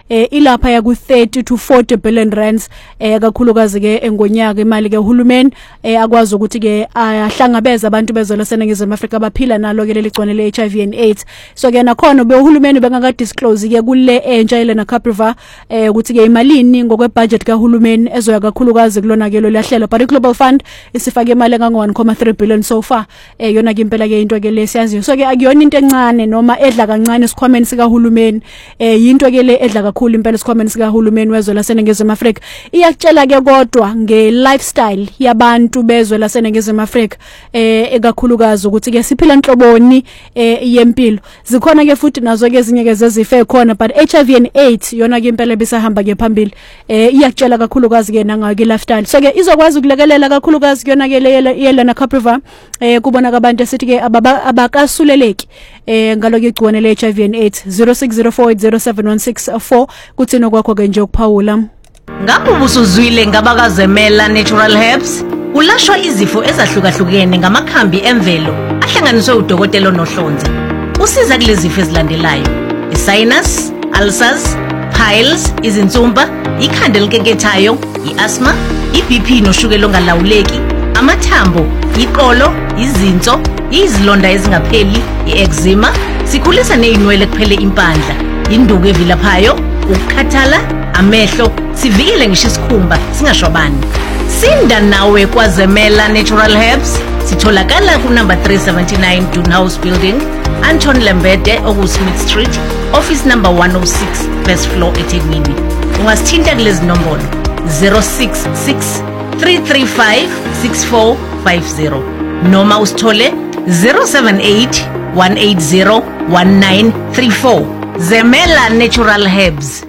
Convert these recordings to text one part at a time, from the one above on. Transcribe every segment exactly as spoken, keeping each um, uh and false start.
eh ilapha ya ku thirty to forty billion rands eh kakhulukazi ke engonyaka imali ke uhulumeni eh akwazi ukuthi ke ahlangabeza abantu bezolo seningizimu Afrika abaphila nalo ke leli gcwane le H I V and AIDS. So ke nakhona be uhulumeni bengaka disclose ke kule entsha Elena Capriva eh ukuthi ke imalini ngokwe budget kahulumeni ezoya kakhulukazi kulona ke lo lahlelo but Global Fund isifake imali enga one point three billion so far eh yona ke impela ke into ke lesiyaziyo. So ke akuyona into encane noma edla kancane esikhwameni sika hulumeni eh yinto ke le edla kakhulu impela esikhwameni sika hulumeni wezwe laseningizimu Afrika. Iyakutshela ke kodwa nge lifestyle yabantu bezwe laseningizimu Afrika eh ekakhulukazi ukuthi ke siphila enhloboni eh yempilo. Zikhona ke futhi nazo ke ezinye ke zezifo ekhona but H I V and AIDS yona ke impela bisahamba ke phambili eh iyakutshela kakhulukazi ke nanga ke lifestyle. So ke izokwazi ukulekelela kakhulukazi kuyona ke le Elena Capriva eh kubona abantu esithi ke abakasuleleki eh ngalo ke igcwane le H I V and AIDS. Zero six zero four eight zero seven one six four kuthi nokwakho ke nje ukuphawula. Ngabe ubusuzwile ngabakazemela Natural Herbs? Ulashwa izifo ezahlukahlukene ngamakhambi emvelo ahlanganiswe udokotela nohlonze. Usiza kulezi zifo ezilandelayo: i-sinus, ulcers, piles, izinsumpa, ikhanda elikekethayo, i-asthma, i-B P noshukela ongalawuleki, amathambo, iqolo, izinso, izilonda ezingapheli, i-eczema, sikhulisa nezinwele kuphele impandla, induku evilaphayo, ukukhathala, amehlo, sivikele ngisho isikhumba singashwabani. Sinda nawe kwazemela Natural Herbs. Sitholakala ku number three seventy-nine Dunhouse Building, Anton Lembede, Ogu Smith Street, office number one oh six, first floor eThekwini. Ungasithinta kulezi nombolo zero six six three three five six four five zero noma usithole zero seven eight one eight zero one nine three four. Zemela Natural Herbs.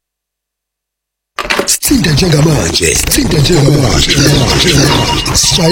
Sithinta njengamanje, sithinta njengamanje.